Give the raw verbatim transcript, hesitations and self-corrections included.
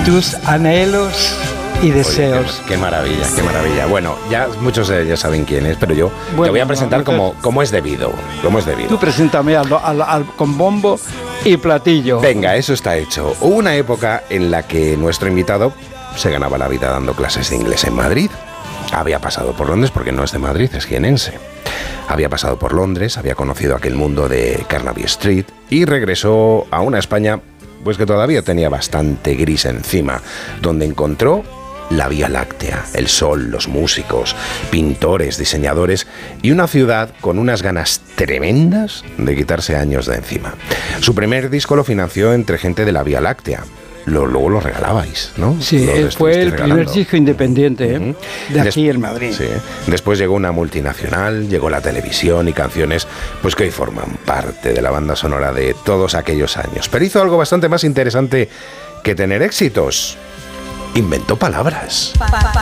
tus anhelos y deseos. Oye, qué, qué maravilla, qué maravilla. Bueno, ya muchos de ellos saben quién es, pero yo bueno, te voy a presentar no, como, como es debido. Como es debido. Tú preséntame al, al, al, con bombo y platillo. Venga, eso está hecho. Hubo una época en la que nuestro invitado se ganaba la vida dando clases de inglés en Madrid. Había pasado por Londres, porque no es de Madrid, es jienense. Había pasado por Londres, había conocido aquel mundo de Carnaby Street y regresó a una España pues que todavía tenía bastante gris encima, donde encontró la Vía Láctea, el sol, los músicos, pintores, diseñadores y una ciudad con unas ganas tremendas de quitarse años de encima. Su primer disco lo financió entre gente de la Vía Láctea. Lo, luego lo regalabais, ¿no? Sí, fue el regalando. primer disco independiente ¿eh? uh-huh. de aquí Des- en Madrid. Sí. Después llegó una multinacional, llegó la televisión y canciones pues que hoy forman parte de la banda sonora de todos aquellos años. Pero hizo algo bastante más interesante que tener éxitos. Inventó palabras.